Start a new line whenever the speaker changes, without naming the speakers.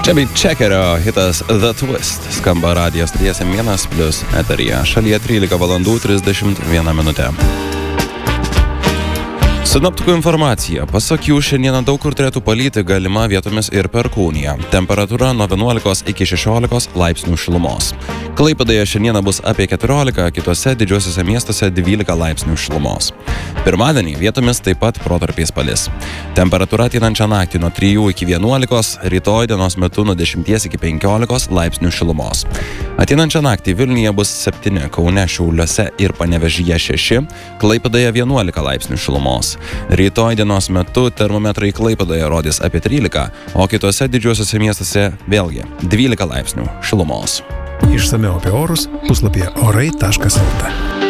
Čia bei Čekerio hitas The Twist skamba radijos stoties M1+ eteryje. Šalyje 13 valandų 31 minutė. Sinoptikų informacija. Pasak jų, šiandieną daug kur turėtų palyti, galima vietomis ir perkūnija. Temperatūra nuo 11 iki 16 laipsnių šilumos. Klaipėdoje šiandieną bus apie 14, kitose didžiuosiuose miestuose 12 laipsnių šilumos. Pirmadienį vietomis taip pat protarpiais palis. Temperatūra ateinančią naktį nuo 3 iki 11, rytoj dienos metu nuo 10 iki 15 laipsnių šilumos. Ateinančią naktį Vilniuje bus 7, Kaune, Šiauliuose ir Panevėžyje 6, Klaipėdoje 11 laipsnių šilumos. Rytoj dienos metu termometrai Klaipėdoje rodys apie 13, o kitose didžiuosiuose miestuose vėlgi 12 laipsnių šilumos.
Išsamiau apie orus puslapyje orai.lt.